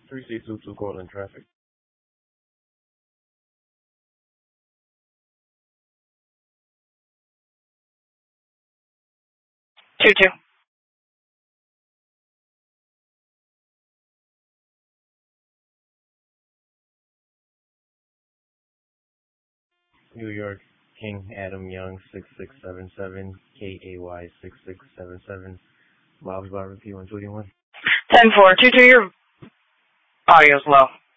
3C22 Cortland traffic. Two two. New York, King Adam Young 6677, KAY 6677, Bob's Barbecue 121. 10-4. 2-2, your audio's low.